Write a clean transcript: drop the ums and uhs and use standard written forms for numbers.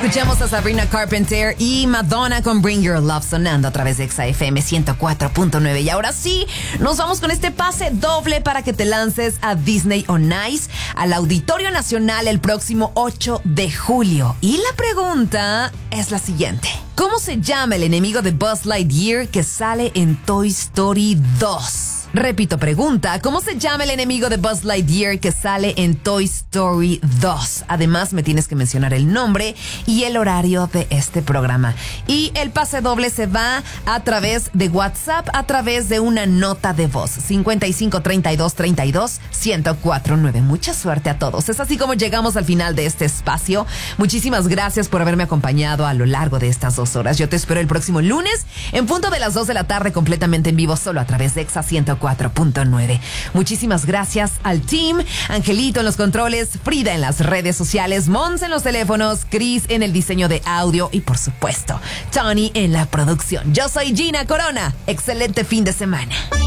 Escuchamos a Sabrina Carpenter y Madonna con Bring Your Love sonando a través de Exa FM 104.9. Y ahora sí, nos vamos con este pase doble para que te lances a Disney on Ice, al Auditorio Nacional el próximo 8 de julio. Y la pregunta es la siguiente: ¿cómo se llama el enemigo de Buzz Lightyear que sale en Toy Story 2? Repito, pregunta: ¿cómo se llama el enemigo de Buzz Lightyear que sale en Toy Story 2? Además, me tienes que mencionar el nombre y el horario de este programa. Y el pase doble se va a través de WhatsApp, a través de una nota de voz. 5532321049. Mucha suerte a todos. Es así como llegamos al final de este espacio. Muchísimas gracias por haberme acompañado a lo largo de estas 2 horas. Yo te espero el próximo lunes en punto de las 2 de la tarde, completamente en vivo, solo a través de Exa 104.9. Muchísimas gracias al team: Angelito en los controles, Frida en las redes sociales, Mons en los teléfonos, Chris en el diseño de audio y, por supuesto, Tony en la producción. Yo soy Gina Corona. Excelente fin de semana.